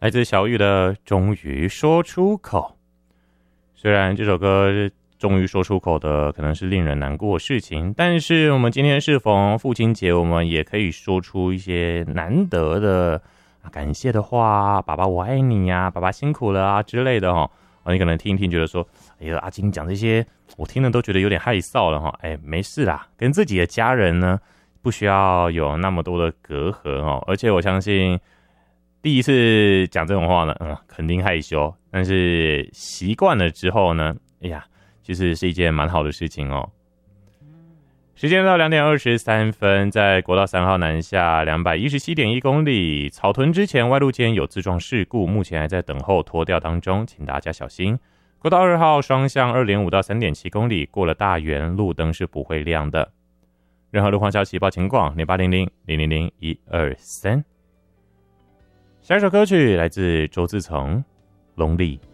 来自小雨的终于说出口。虽然这首歌终于说出口的可能是令人难过的事情，但是我们今天适逢父亲节，我们也可以说出一些难得的感谢的话，爸爸我爱你啊，爸爸辛苦了啊之类的齁。你可能听一听觉得说，哎呀，阿金讲这些我听了都觉得有点害臊了齁。哎，没事啦，跟自己的家人呢不需要有那么多的隔阂齁。而且我相信第一次讲这种话呢，肯定害羞，但是习惯了之后呢，哎呀，其实是一件蛮好的事情哦。时间到2点23分，在国道3号南下217.1公里，草屯之前外路间有自撞事故，目前还在等候拖吊当中，请大家小心。国道2号双向2.5到3.7公里，过了大园，路灯是不会亮的。任何路况消息报警广0800-000-123。下一首歌曲来自周自从，《龙力》。